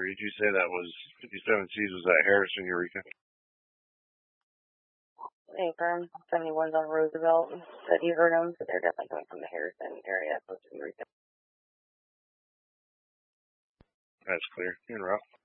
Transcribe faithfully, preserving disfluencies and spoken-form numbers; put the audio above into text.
Or did you say that was fifty-seven C's? Was that Harrison, Eureka? Hey, firm. seventy-one's on Roosevelt. Said you heard them, so they're definitely coming from the Harrison area, close to Eureka. That's clear. En route.